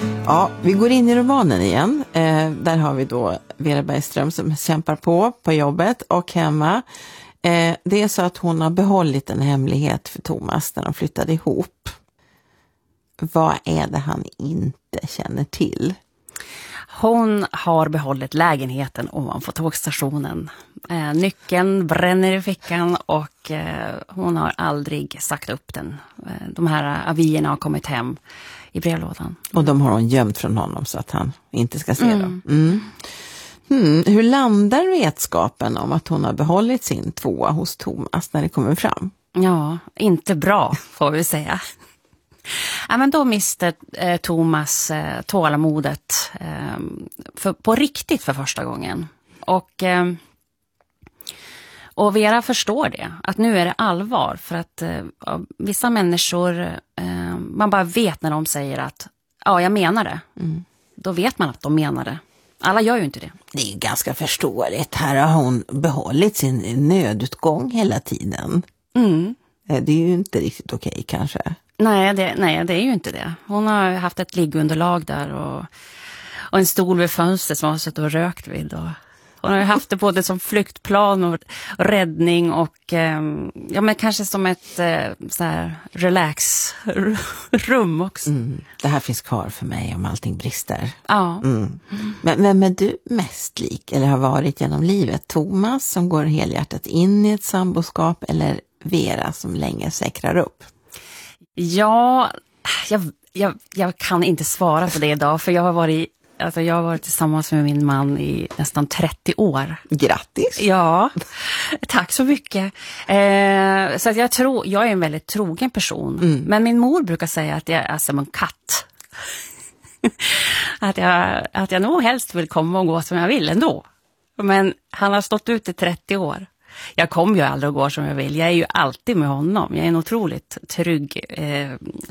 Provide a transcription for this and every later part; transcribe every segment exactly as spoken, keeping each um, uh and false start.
Ja, vi går in i romanen igen. Eh, där har vi då Vera Bergström som kämpar på på jobbet och hemma. Eh, det är så att hon har behållit en hemlighet för Thomas när de flyttade ihop. Vad är det han inte känner till? Hon har behållit lägenheten ovanför tågstationen. Eh, nyckeln bränner i fickan och eh, hon har aldrig sagt upp den. Eh, de här avierna har kommit hem i brevlådan. Och de har hon gömt från honom så att han inte ska se Mm. dem. Mm. Hmm, hur landar vetskapen om att hon har behållit sin tvåa hos Thomas när det kommer fram? Ja, inte bra får vi säga. Ja, men då miste eh, Thomas eh, tålamodet eh, för, på riktigt för första gången. Och, eh, och Vera förstår det, att nu är det allvar. För att eh, vissa människor, eh, man bara vet när de säger att ja, jag menar det. Mm. Då vet man att de menar det. Alla gör ju inte det. Det är ju ganska förståeligt. Här har hon behållit sin nödutgång hela tiden. Mm. Det är ju inte riktigt okej kanske. Nej det, nej, det är ju inte det. Hon har haft ett liggunderlag där och, och en stol vid fönstret som hon har suttit och rökt vid. Och hon har ju haft det både som flyktplan och räddning och eh, ja, men kanske som ett eh, så här relaxrum också. Mm. Det här finns kvar för mig om allting brister. Ja. Mm. Men vem är du mest lik eller har varit genom livet? Thomas som går helhjärtat in i ett samboskap eller Vera som länge säkrar upp? Ja, jag, jag, jag kan inte svara på det idag för jag har varit, alltså jag har varit tillsammans med min man i nästan trettio år. Grattis! Ja, tack så mycket. Eh, så att jag tror, jag är en väldigt trogen person. Mm. Men min mor brukar säga att jag är som en katt. att, jag, att jag nog helst vill komma och gå som jag vill ändå. Men han har stått ut i trettio år. Jag kommer ju aldrig att gå som jag vill. Jag är ju alltid med honom. Jag är en otroligt trygg eh,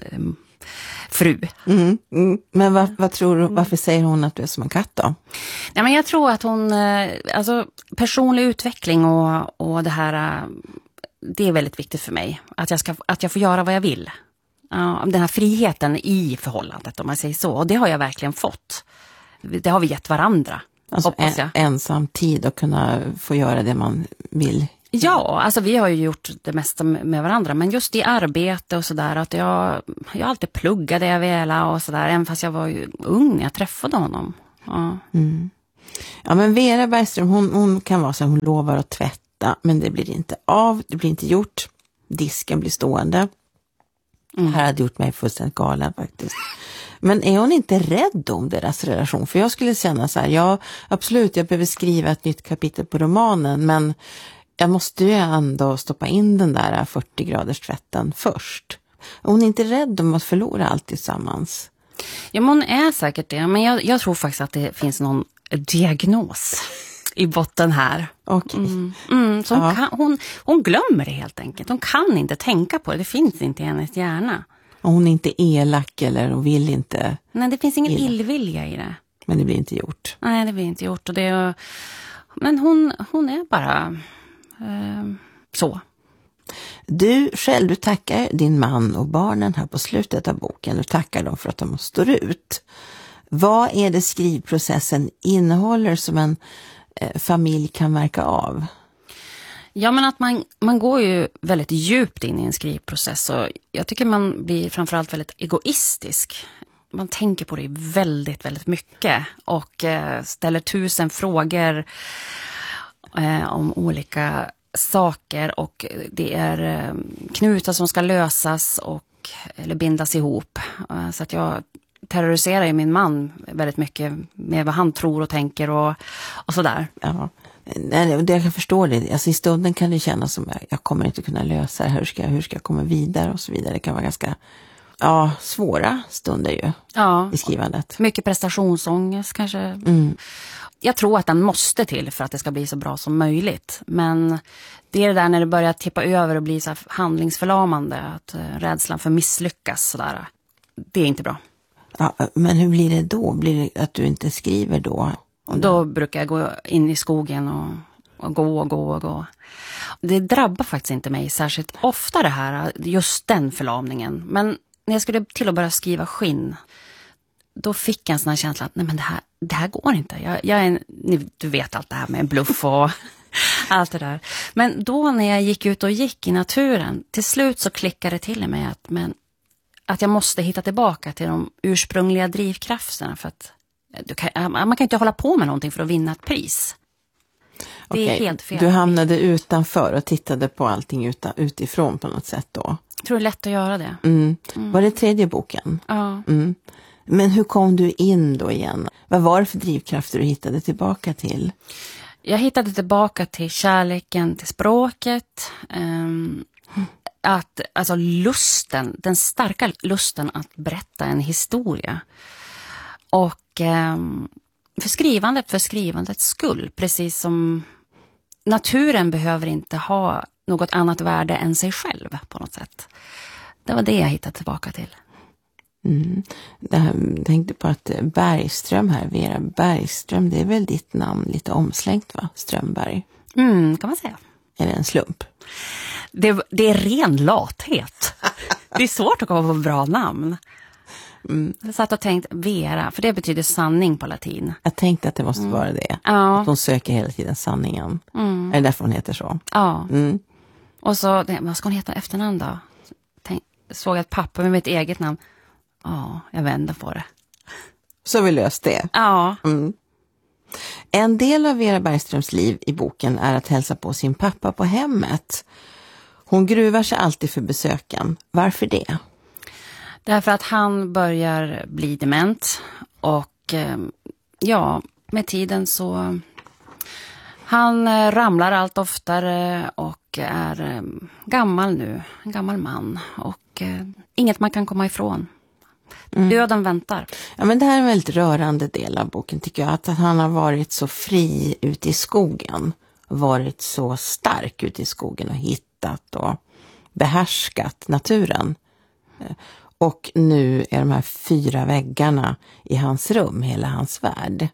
fru. Mm, mm. Men vad, vad tror du, varför säger hon att du är som en katt då? Ja, men jag tror att hon, alltså personlig utveckling och, och det här, det är väldigt viktigt för mig. Att jag, ska, att jag får göra vad jag vill. Ja, den här friheten i förhållandet om man säger så. Och det har jag verkligen fått. Det har vi gett varandra. Alltså hoppas jag. En, ensam tid och kunna få göra det man vill. Ja, alltså vi har ju gjort det mesta med varandra. Men just i arbete och sådär. Att jag, jag alltid pluggade jag vela och sådär. Även fast jag var ju ung när jag träffade honom. Ja, mm. Ja men Vera Bergström hon, hon kan vara så hon lovar att tvätta. Men det blir inte av, det blir inte gjort. Disken blir stående. Mm. Det här hade gjort mig fullständigt galen faktiskt. Men är hon inte rädd om deras relation? För jag skulle känna så här, ja absolut jag behöver skriva ett nytt kapitel på romanen men jag måste ju ändå stoppa in den där fyrtio graders tvätten först. Är hon inte rädd om att förlora allt tillsammans? Ja men hon är säkert det, men jag, jag tror faktiskt att det finns någon diagnos i botten här. Okej. Okay. Mm. Mm, så hon, ja. kan, hon, hon glömmer det helt enkelt. Hon kan inte tänka på det, det finns inte i hennes hjärna. Och hon är inte elak eller hon vill inte... Nej, det finns ingen illa. illvilja i det. Men det blir inte gjort. Nej, det blir inte gjort. Och det, men hon, hon är bara eh, så. Du själv, du tackar din man och barnen här på slutet av boken. Du tackar dem för att de står ut. Vad är det skrivprocessen innehåller som en eh, familj kan märka av? Ja, men att man, man går ju väldigt djupt in i en skrivprocess och jag tycker man blir framförallt väldigt egoistisk. Man tänker på det väldigt, väldigt mycket och eh, ställer tusen frågor eh, om olika saker och det är eh, knutar som ska lösas och, eller bindas ihop. Eh, så att jag terroriserar ju min man väldigt mycket med vad han tror och tänker och, och sådär. Ja. Nej, det jag kan förstå det. Alltså i stunden kan det kännas som att jag kommer inte kunna lösa det. Hur ska jag, hur ska jag komma vidare och så vidare. Det kan vara ganska ja, svåra stunder ju ja, i skrivandet. Mycket prestationsångest kanske. Mm. Jag tror att den måste till för att det ska bli så bra som möjligt. Men det är det där när det börjar tippa över och bli så här handlingsförlamande. Att uh, rädslan för misslyckas sådär. Det är inte bra. Ja, men hur blir det då? Blir det att du inte skriver då? Då brukar jag gå in i skogen och, och gå och gå och gå. Det drabbar faktiskt inte mig särskilt ofta det här, just den förlamningen. Men när jag skulle till att börja skriva skinn, då fick jag en sån här känsla att nej men det här, det här går inte. Jag, jag är en, du vet allt det här med bluff och allt det där. Men då när jag gick ut och gick i naturen, till slut så klickade det till i mig att, men, att jag måste hitta tillbaka till de ursprungliga drivkrafterna. För att du kan, man kan inte hålla på med någonting för att vinna ett pris. Det är Okej, helt fel. Du hamnade utanför och tittade på allting uta, utifrån på något sätt då. Jag tror det är lätt att göra det. Mm. Mm. Var det tredje boken? Ja. Mm. Men hur kom du in då igen? Vad var det för drivkrafter du hittade tillbaka till? Jag hittade tillbaka till kärleken till språket. Um, att, alltså lusten, den starka lusten att berätta en historia. Och um, för skrivandet, för skrivandets skull. Precis som naturen behöver inte ha något annat värde än sig själv på något sätt. Det var det jag hittade tillbaka till. Mm. Jag tänkte på att Bergström här, Vera Bergström, det är väl ditt namn lite omslängt va? Strömberg. Mm, kan man säga. Är det en slump? Det, det är ren lathet. Det är svårt att komma på bra namn. Mm. Jag satt och tänkte Vera, för det betyder sanning på latin. Jag tänkte att det måste mm. vara det. Ja. Att hon söker hela tiden sanningen. Mm. Är det därför hon heter så? Ja. Mm. Och så, vad ska hon heta efternamn då? Tänk, såg jag ett papper med mitt eget namn. Ja, jag vänder på det. Så vi löst det. Ja. Mm. En del av Vera Bergströms liv i boken är att hälsa på sin pappa på hemmet. Hon gruvar sig alltid för besöken. Varför det? Därför att han börjar bli dement. Och ja, med tiden så... Han ramlar allt oftare och är gammal nu. En gammal man. Och inget man kan komma ifrån. Mm. Döden väntar. Ja, men det här är en väldigt rörande del av boken tycker jag. Att han har varit så fri ute i skogen. Varit så stark ute i skogen och hittat och behärskat naturen. Och nu är de här fyra väggarna i hans rum, hela hans värld.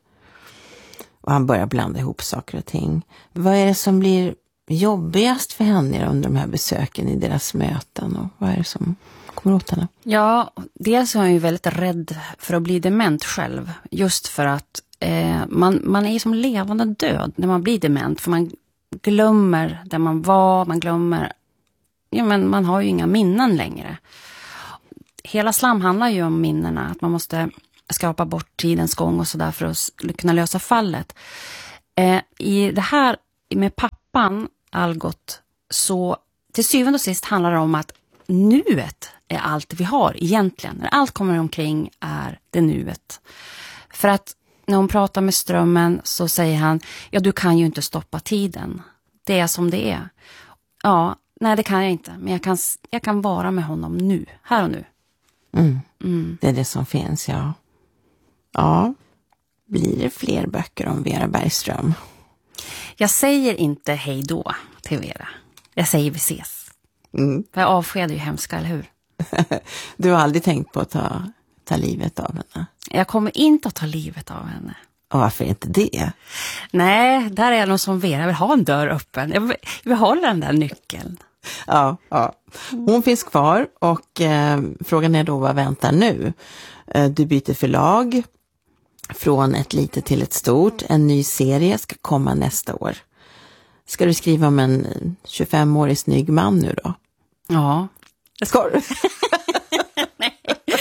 Och han börjar blanda ihop saker och ting. Vad är det som blir jobbigast för henne under de här besöken i deras möten? Och vad är det som kommer åt henne? Ja, dels är han ju väldigt rädd för att bli dement själv. Just för att eh, man, man är som levande död när man blir dement. För man glömmer där man var, man glömmer... Ja, men man har ju inga minnen längre. Hela Slam handlar ju om minnena. Att man måste skapa bort tidens gång och sådär för att kunna lösa fallet. Eh, I det här med pappan, Algot, så till syvende och sist handlar det om att nuet är allt vi har egentligen. När allt kommer omkring är det nuet. För att när hon pratar med strömmen så säger han, ja du kan ju inte stoppa tiden. Det är som det är. Ja, nej det kan jag inte. Men jag kan, jag kan vara med honom nu, här och nu. Mm. Mm. Det är det som finns, ja. Ja, blir det fler böcker om Vera Bergström? Jag säger inte hej då till Vera. Jag säger vi ses. Mm. För jag avskedar ju hemska, eller hur? Du har aldrig tänkt på att ta, ta livet av henne? Jag kommer inte att ta livet av henne. Och varför inte det? Nej, där är jag nog som Vera. Jag vill ha en dörr öppen. Jag vill, jag vill hålla den där nyckeln. Ja, ja. Hon finns kvar och eh, frågan är då vad väntar nu? Eh, du byter förlag från ett litet till ett stort. En ny serie ska komma nästa år. Ska du skriva om en tjugofemårig snygg man nu då? Ja. Ska du? Nej.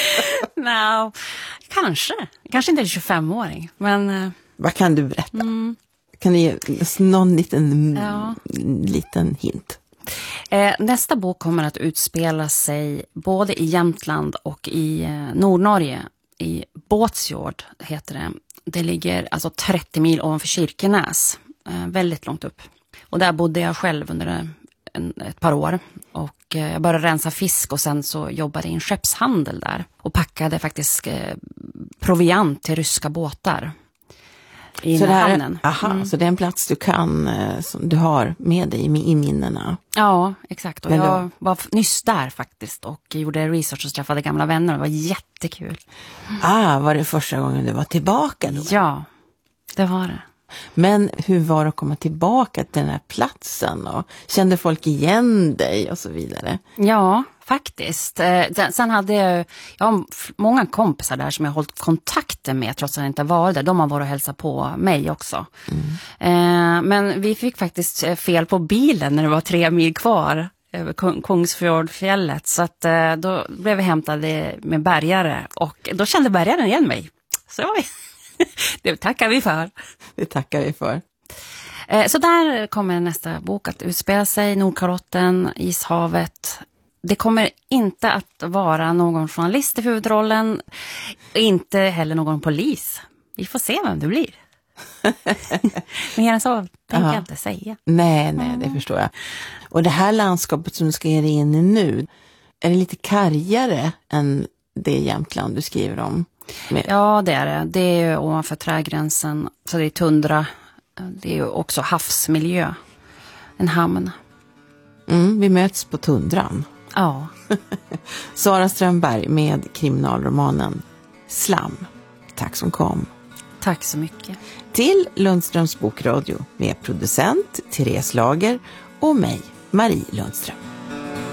No. Kanske. Kanske inte en tjugofemåring. Men... Uh... Vad kan du berätta? Mm. Kan du ge någon liten, ja. liten hint? Eh, nästa bok kommer att utspela sig både i Jämtland och i eh, Nordnorge. I Båtsjord heter det. Det ligger alltså trettio mil ovanför Kirkenäs. Eh, väldigt långt upp. Och där bodde jag själv under en, ett par år. Och eh, jag började rensa fisk och sen så jobbade jag i en skeppshandel där. Och packade faktiskt eh, proviant till ryska båtar. I så det här, hamnen. Aha, mm. Så det är en plats du kan, som du har med dig i minnena. Ja, exakt. Och Men jag då... var nyss där faktiskt och gjorde research och träffade gamla vänner. Det var jättekul. Ah, var det första gången du var tillbaka då? Ja, det var det. Men hur var det att komma tillbaka till den här platsen? Och kände folk igen dig och så vidare? Ja, faktiskt. Eh, sen hade jag, jag har många kompisar där som jag har hållit kontakten med trots att jag inte var där. De har varit och hälsat på mig också. Mm. Eh, men vi fick faktiskt fel på bilen när det var tre mil kvar över Kungsfjordfjället. Så att, eh, då blev vi hämtade med bärgare och då kände bärgaren igen mig. Så det tackar vi för. Det tackar vi för. Så där kommer nästa bok att utspela sig. Nordkalotten, Ishavet. Det kommer inte att vara någon journalist i huvudrollen. Inte heller någon polis. Vi får se vem det blir. Mer än så tänker jag inte säga. Nej, nej, det förstår jag. Och det här landskapet som du ska ge dig in i nu, är det lite kargare än det Jämtland du skriver om? Med. Ja, det är det. Det är ovanför trägränsen. Så det är tundra. Det är ju också havsmiljö. En hamn. Mm, vi möts på tundran. Ja. Sara Strömberg med kriminalromanen Slam. Tack som kom. Tack så mycket. Till Lundströms bokradio med producent Therese Lager och mig, Marie Lundström.